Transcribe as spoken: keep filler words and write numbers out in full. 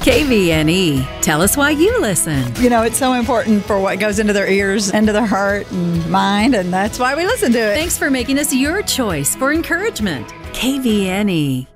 K V N E. Tell us why you listen. You know, it's so important for what goes into their ears, into their heart and mind, and that's why we listen to it. Thanks for making us your choice for encouragement. K V N E.